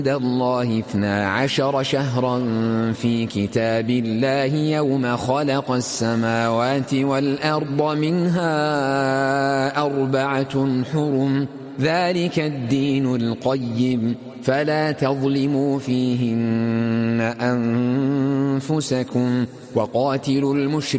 الله 12 شهرا في كتاب الله يوم خلق السماوات والأرض منها 4 حرم ذلك الدين القيم فلا تظلموا فيهن أنفسكم وقاتلوا المشركين